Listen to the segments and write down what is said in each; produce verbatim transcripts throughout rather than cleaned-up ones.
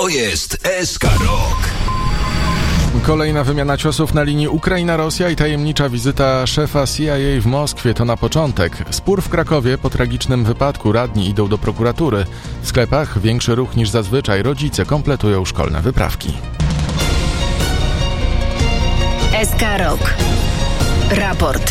To jest S K Rock. Kolejna wymiana ciosów na linii Ukraina-Rosja i tajemnicza wizyta szefa C I A w Moskwie to na początek. Spór w Krakowie po tragicznym wypadku, radni idą do prokuratury. W sklepach większy ruch niż zazwyczaj, rodzice kompletują szkolne wyprawki. S K Rock. Raport.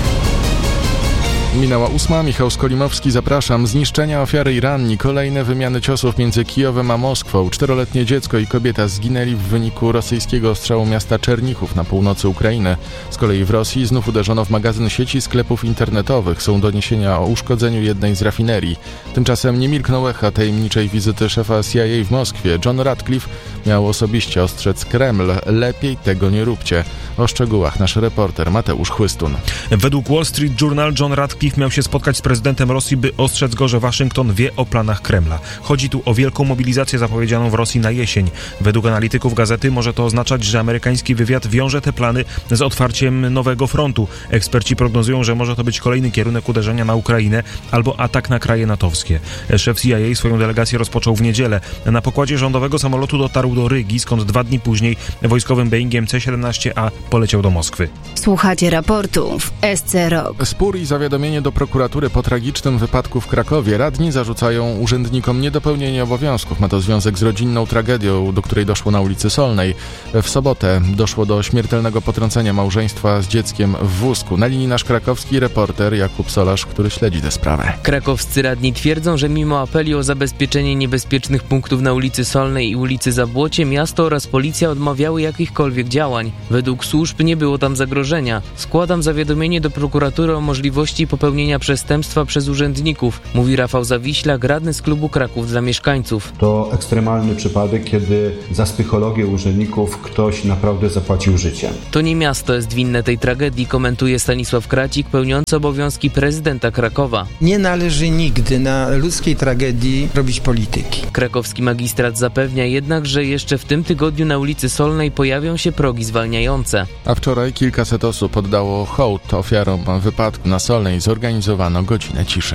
Minęła ósma, Michał Skolimowski, zapraszam. Zniszczenia, ofiary i ranni. Kolejne wymiany ciosów między Kijowem a Moskwą. Czteroletnie dziecko i kobieta zginęli w wyniku rosyjskiego ostrzału miasta Czernichów na północy Ukrainy. Z kolei w Rosji znów uderzono w magazyn sieci sklepów internetowych. Są doniesienia o uszkodzeniu jednej z rafinerii. Tymczasem nie milknął echa tajemniczej wizyty szefa C I A w Moskwie. John Ratcliffe miał osobiście ostrzec Kreml. Lepiej tego nie róbcie. O szczegółach nasz reporter Mateusz Chłystun. Według Wall Street Journal John Ratcliffe miał się spotkać z prezydentem Rosji, by ostrzec go, że Waszyngton wie o planach Kremla. Chodzi tu o wielką mobilizację zapowiedzianą w Rosji na jesień. Według analityków gazety może to oznaczać, że amerykański wywiad wiąże te plany z otwarciem nowego frontu. Eksperci prognozują, że może to być kolejny kierunek uderzenia na Ukrainę albo atak na kraje natowskie. Szef C I A swoją delegację rozpoczął w niedzielę. Na pokładzie rządowego samolotu dotarł do Rygi, skąd dwa dni później wojskowym Boeingiem C siedemnaście A poleciał do Moskwy. Słuchacie raportu w S C Rock. Spór i zawiadomienie do prokuratury po tragicznym wypadku w Krakowie. Radni zarzucają urzędnikom niedopełnienie obowiązków. Ma to związek z rodzinną tragedią, do której doszło na ulicy Solnej. W sobotę doszło do śmiertelnego potrącenia małżeństwa z dzieckiem w wózku. Na linii nasz krakowski reporter Jakub Solarz, który śledzi tę sprawę. Krakowscy radni twierdzą, że mimo apeli o zabezpieczenie niebezpiecznych punktów na ulicy Solnej i ulicy Zabłocie, miasto oraz policja odmawiały jakichkolwiek działań. Według służb nie było tam zagrożenia. Składam zawiadomienie do prokuratury o możliwości popełnienia przestępstwa przez urzędników, mówi Rafał Zawiślak, radny z klubu Kraków dla mieszkańców. To ekstremalny przypadek, kiedy za psychologię urzędników ktoś naprawdę zapłacił życiem. To nie miasto jest winne tej tragedii, komentuje Stanisław Kracik, pełniący obowiązki prezydenta Krakowa. Nie należy nigdy na ludzkiej tragedii robić polityki. Krakowski magistrat zapewnia jednak, że jeszcze w tym tygodniu na ulicy Solnej pojawią się progi zwalniające. A wczoraj kilkaset osób oddało hołd ofiarom wypadku na Solnej. Zorganizowano godzinę ciszy.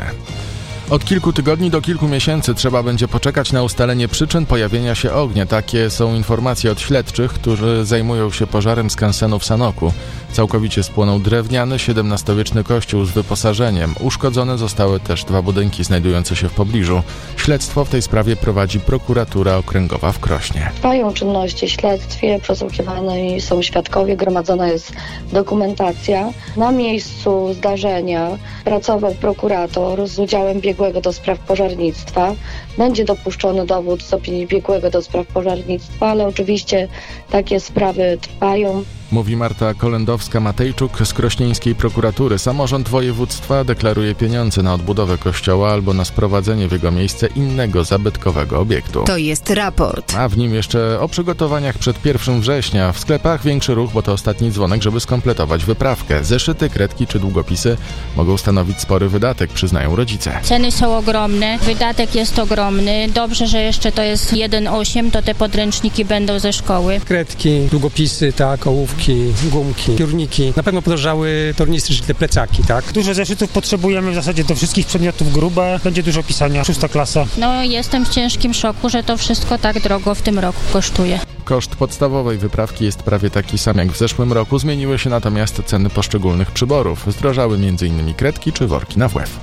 Od kilku tygodni do kilku miesięcy trzeba będzie poczekać na ustalenie przyczyn pojawienia się ognia. Takie są informacje od śledczych, którzy zajmują się pożarem skansenu w Sanoku. Całkowicie spłonął drewniany, siedemnastowieczny kościół z wyposażeniem. Uszkodzone zostały też dwa budynki znajdujące się w pobliżu. Śledztwo w tej sprawie prowadzi prokuratura okręgowa w Krośnie. Trwają czynności w śledztwie, przesłuchiwani są świadkowie, gromadzona jest dokumentacja. Na miejscu zdarzenia pracował prokurator z udziałem biegłego do spraw pożarnictwa. Będzie dopuszczony dowód z opinii biegłego do spraw pożarnictwa, ale oczywiście takie sprawy trwają. Mówi Marta Kolendowska-Matejczuk z krośnieńskiej prokuratury. Samorząd województwa deklaruje pieniądze na odbudowę kościoła albo na sprowadzenie w jego miejsce innego zabytkowego obiektu. To jest raport. A w nim jeszcze o przygotowaniach przed pierwszego września. W sklepach większy ruch, bo to ostatni dzwonek, żeby skompletować wyprawkę. Zeszyty, kredki czy długopisy mogą stanowić spory wydatek, przyznają rodzice. Ceny są ogromne, wydatek jest ogromny. Dobrze, że jeszcze to jest jeden osiem, to te podręczniki będą ze szkoły. Kredki, długopisy, tak, ołówki, gumki, piórniki. Na pewno podrożały tornistry, czyli te plecaki, tak? Dużo zeszytów potrzebujemy w zasadzie do wszystkich przedmiotów grube. Będzie dużo pisania, szósta klasa. No, jestem w ciężkim szoku, że to wszystko tak drogo w tym roku kosztuje. Koszt podstawowej wyprawki jest prawie taki sam jak w zeszłym roku. Zmieniły się natomiast ceny poszczególnych przyborów. Zdrożały między innymi kredki czy worki na wlew.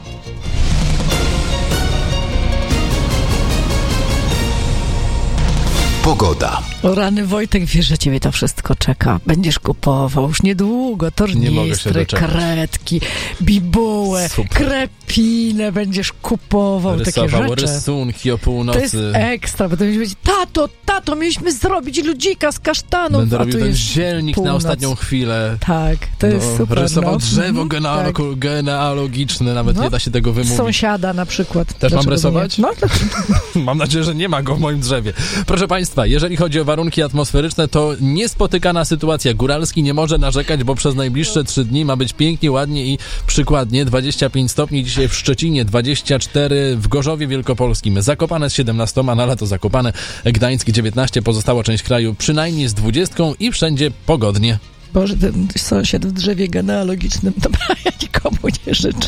Pogoda. O rany, Wojtek, wiesz, że ciebie to wszystko czeka. Będziesz kupował już niedługo tornistry, kredki, bibułę, Super. krepinę będziesz kupował. Rysował takie rzeczy. rysunki o północy. To jest ekstra, bo to będzie powiedzieć, tato, tato, mieliśmy zrobić ludzika z kasztanów. Będę robił ten jest zielnik północ. na ostatnią chwilę. Tak, to no, jest super. Rysował no. drzewo genealog- tak. genealogiczne, nawet no. nie da się tego wymówić. Sąsiada na przykład. Też Dlaczego mam rysować? No, mam nadzieję, że nie ma go w moim drzewie. Proszę Państwa, jeżeli chodzi o warunki atmosferyczne, to niespotykana sytuacja. Góralski nie może narzekać, bo przez najbliższe trzy dni ma być pięknie, ładnie i przykładnie. dwadzieścia pięć stopni dzisiaj w Szczecinie, dwadzieścia cztery w Gorzowie Wielkopolskim, Zakopane z siedemnastoma, na lato Zakopane, Gdańsk dziewiętnaście, pozostała część kraju przynajmniej z dwudziestką i wszędzie pogodnie. Boże, ten sąsiad w drzewie genealogicznym, dobra, ja nikomu nie życzę.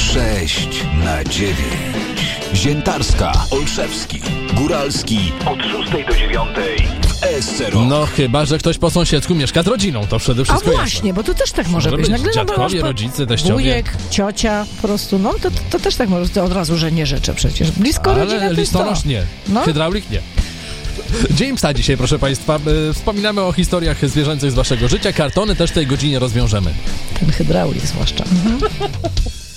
sześć na dziewięć. Ziętarska, Olszewski, Góralski od szóstej do dziewiątej w S C Rock. No chyba, że ktoś po sąsiedzku mieszka z rodziną, to przede wszystkim. A właśnie, jasne. Bo to też tak może, może być. być. Nagle Dziadkowie, rodzice, teściowie. Wujek, ciocia, po prostu, no to, to też tak może, to od razu, że nie życzę przecież. Blisko ale rodzina to listonosz nie, no? Hydraulik nie. Dzień psa dzisiaj, proszę Państwa. Wspominamy o historiach zwierzęcych z Waszego życia. Kartony też w tej godzinie rozwiążemy. Ten hydraulik zwłaszcza. Mhm.